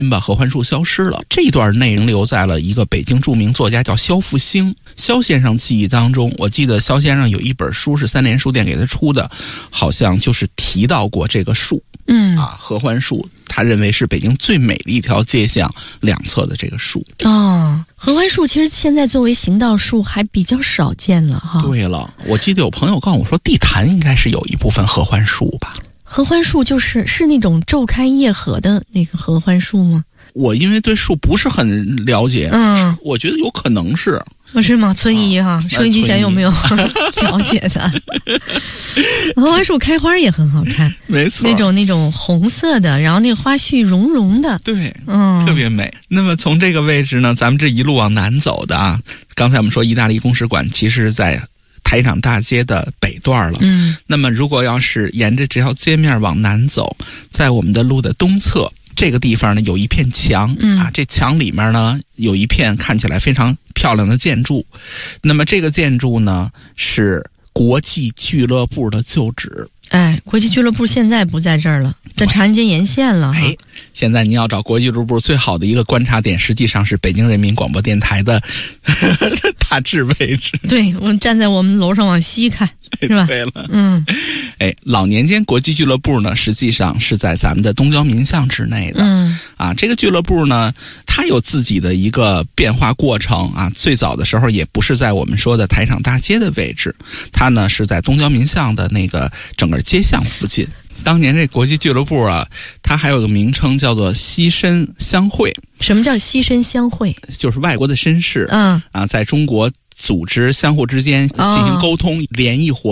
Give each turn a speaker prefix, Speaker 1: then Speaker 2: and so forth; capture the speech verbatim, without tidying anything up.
Speaker 1: 把合欢树消失了。这一段内容留在了一个北京著名作家叫萧复兴。萧先生记忆当中，我记得萧先生有一本书是三联书店给他出的，好像就是提到过这个树。
Speaker 2: 嗯
Speaker 1: 啊，合欢树，他认为是北京最美的一条街巷两侧的这个树。
Speaker 2: 哦，合欢树其实现在作为行道树还比较少见了哈。
Speaker 1: 对了，我记得有朋友告诉我说，地坛应该是有一部分合欢树吧？
Speaker 2: 合欢树就是是那种昼开夜合的那个合欢树吗？
Speaker 1: 我因为对树不是很了解，
Speaker 2: 嗯，
Speaker 1: 我觉得有可能是。
Speaker 2: 不是吗？村医哈，收音机前有没有了解的？合欢树开花也很好看，
Speaker 1: 没错，
Speaker 2: 那种那种红色的，然后那个花絮绒绒的，
Speaker 1: 对，
Speaker 2: 嗯，
Speaker 1: 特别美。那么从这个位置呢，咱们这一路往南走的啊，刚才我们说意大利公使馆其实是在台场大街的北段了。
Speaker 2: 嗯，
Speaker 1: 那么如果要是沿着这条街面往南走，在我们的路的东侧。这个地方呢有一片墙、
Speaker 2: 嗯、
Speaker 1: 啊，这墙里面呢有一片看起来非常漂亮的建筑，那么这个建筑呢是国际俱乐部的旧址。
Speaker 2: 哎，国际俱乐部现在不在这儿了，在长安街沿线了。
Speaker 1: 哎，现在您要找国际俱乐部最好的一个观察点，实际上是北京人民广播电台的大致位置。
Speaker 2: 对，我们站在我们楼上往西看，是吧？
Speaker 1: 对了，
Speaker 2: 嗯，
Speaker 1: 哎，老年间国际俱乐部呢，实际上是在咱们的东郊民巷之内的。
Speaker 2: 嗯，
Speaker 1: 啊，这个俱乐部呢，它有自己的一个变化过程啊。最早的时候也不是在我们说的台场大街的位置，它呢是在东郊民巷的那个整个街巷附近。当年这国际俱乐部啊，它还有个名称叫做西绅相会。
Speaker 2: 什么叫西绅相会？
Speaker 1: 就是外国的绅士，
Speaker 2: 嗯
Speaker 1: 啊，在中国组织相互之间进行沟通、哦、联谊活